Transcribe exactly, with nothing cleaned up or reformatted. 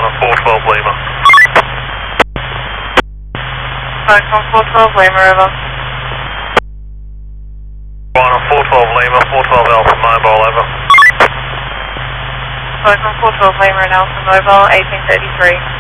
on four twelve Lima. Falcon four twelve Lima, over. one on four twelve Lima, four twelve Alpha Mobile, over. Falcon four twelve Lima and Alpha Mobile, eighteen thirty-three.